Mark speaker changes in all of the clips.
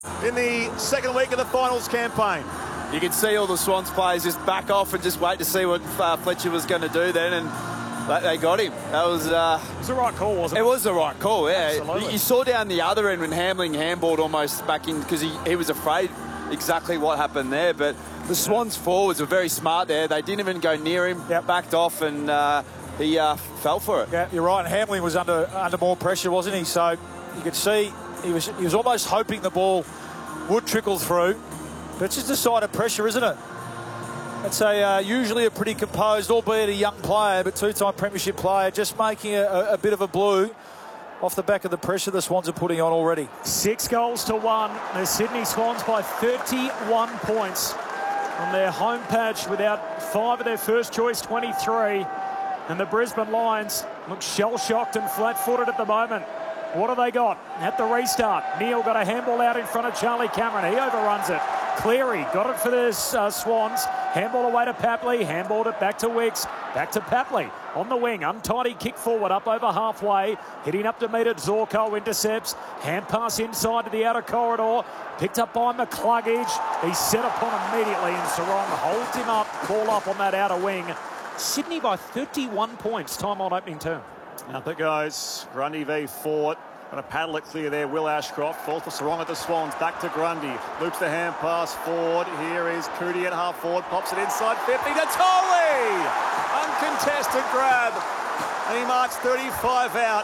Speaker 1: in the second week of the finals campaign.
Speaker 2: You can see all the Swans players just back off and just wait to see what Fletcher was going to do then, and they got him. That was...
Speaker 3: it was the right call, wasn't it?
Speaker 2: It was the right call, yeah.
Speaker 3: Absolutely.
Speaker 2: You saw down the other end when Hamling handballed almost back in, because he was afraid exactly what happened there, but the Swans forwards were very smart there. They didn't even go near him, backed off, and he fell for it.
Speaker 3: Yeah, you're right. Hamling was under more pressure, wasn't he? So you could see he was almost hoping the ball would trickle through. But it's just a sign of pressure, isn't it? It's usually a pretty composed, albeit a young player, but two-time premiership player, just making a bit of a blue off the back of the pressure the Swans are putting on already.
Speaker 4: 6 goals to 1. The Sydney Swans by 31 points on their home patch without 5 of their first choice 23. And the Brisbane Lions look shell-shocked and flat-footed at the moment. What have they got? At the restart, Neale got a handball out in front of Charlie Cameron. He overruns it. Cleary got it for the Swans. Handball away to Papley. Handballed it back to Wicks. Back to Papley. On the wing. Untidy kick forward up over halfway. Hitting up to meet it. Zorko intercepts. Hand pass inside to the outer corridor. Picked up by McCluggage. He's set upon immediately, and Sarong holds him up. Call up on that outer wing. Sydney by 31 points. Time on opening term.
Speaker 1: Up it goes. Grundy v Fort. Going to paddle it clear there. Will Ashcroft falls for Sarong at the Swans. Back to Grundy. Loops the hand pass forward. Here is Cootie at half forward. Pops it inside 50 to Tolley. Uncontested grab. And he marks 35 out.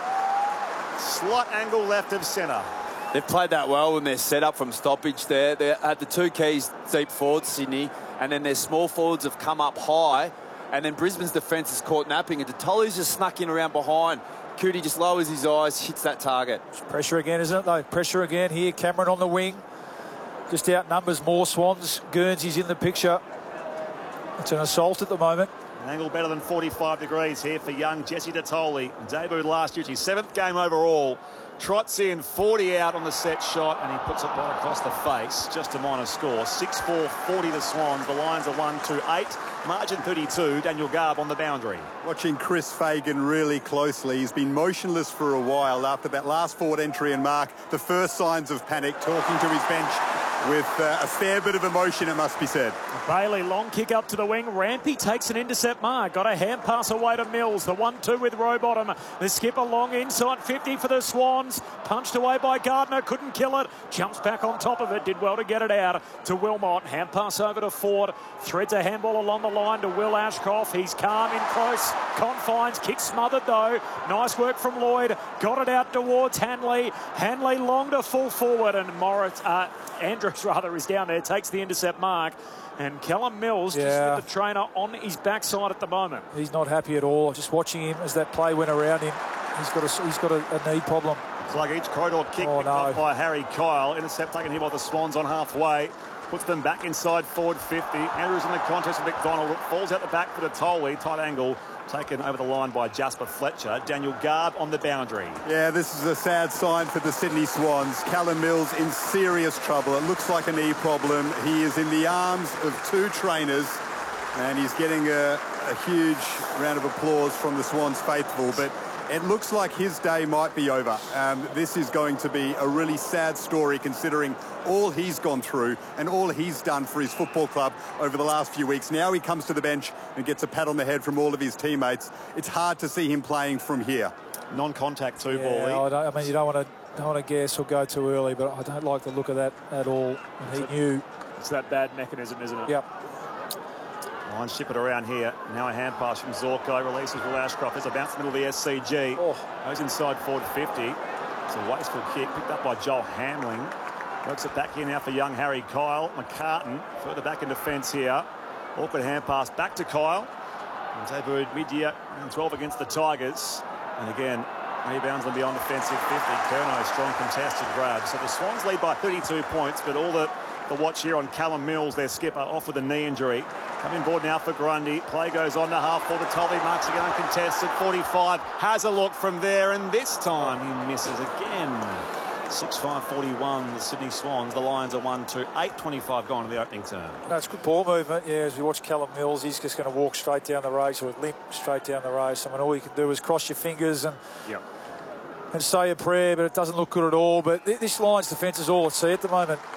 Speaker 1: Slot angle left of centre.
Speaker 2: They've played that well when they're set up from stoppage there. They had the 2 keys deep forward, Sydney, and then their small forwards have come up high, and then Brisbane's defence is caught napping, and Tolly's just snuck in around behind. Cootie just lowers his eyes, hits that target.
Speaker 3: It's pressure again, isn't it, though? Pressure again here. Cameron on the wing. Just outnumbers more Swans. Guernsey's in the picture. It's an assault at the moment.
Speaker 1: An angle better than 45 degrees here for young Jesse Detoli. Debuted last year. It's his 7th game overall. Trots in, 40 out on the set shot, and he puts it right across the face. Just a minor score. 6-4, 40 the Swans. The Lions are 1-2-8. Margin 32. Daniel Garb on the boundary.
Speaker 5: Watching Chris Fagan really closely. He's been motionless for a while after that last forward entry and mark. The first signs of panic, talking to his bench with a fair bit of emotion, it must be said.
Speaker 4: Bailey, long kick up to the wing. Rampy takes an intercept mark. Got a hand pass away to Mills. The 1-2 with Rowbottom. The skipper long inside 50 for the Swans. Punched away by Gardner. Couldn't kill it. Jumps back on top of it. Did well to get it out to Wilmot. Hand pass over to Ford. Threads a handball along the line to Will Ashcroft. He's calm in close confines. Kick smothered though. Nice work from Lloyd. Got it out towards Hanley. Hanley long to full forward, and Andrews rather is down there. Takes the intercept mark. And Callum Mills just with the trainer on his backside at the moment.
Speaker 3: He's not happy at all. Just watching him as that play went around him. He's got a knee problem.
Speaker 1: Cluggage, corridor kick picked up by Harry Kyle. Intercept taken here by the Swans on halfway. Puts them back inside forward 50. Andrews in the contest with McDonald. It falls out the back for the Tolley. Tight angle taken over the line by Jasper Fletcher. Daniel Garb on the boundary.
Speaker 5: Yeah, this is a sad sign for the Sydney Swans. Callum Mills in serious trouble. It looks like a knee problem. He is in the arms of 2 trainers, and he's getting a huge round of applause from the Swans faithful, but it looks like his day might be over. This is going to be a really sad story considering all he's gone through and all he's done for his football club over the last few weeks. Now he comes to the bench and gets a pat on the head from all of his teammates. It's hard to see him playing from here.
Speaker 1: Non-contact too, Bally.
Speaker 3: I mean, you don't want to guess or go too early, but I don't like the look of that at all. He knew.
Speaker 4: It's that bad mechanism, isn't it?
Speaker 3: Yep.
Speaker 1: Lions ship it around here. Now a hand pass from Zorko. Releases Will Ashcroft. There's a bounce in the middle of the SCG. Goes inside forward 50. It's a wasteful kick picked up by Joel Hamling. Works it back here now for young Harry Kyle. McCartan further back in defence here. Awkward hand pass back to Kyle. And debuted mid-year, 12 against the Tigers. And again, rebounds them beyond defensive 50. Curnow, strong contested grab. So the Swans lead by 32 points, but all the watch here on Callum Mills, their skipper, off with a knee injury. Coming board now for Grundy. Play goes on to half for the Tolley. Marks again uncontested. 45. Has a look from there, and this time he misses again. 6-5-41, the Sydney Swans. The Lions are 1-2. 8:25 gone to the opening term.
Speaker 3: That's good ball movement. Yeah, as we watch Callum Mills, he's just going to walk straight down the race or limp straight down the race. I mean, all you can do is cross your fingers and and say a prayer, but it doesn't look good at all. But this Lions defence is all at sea at the moment.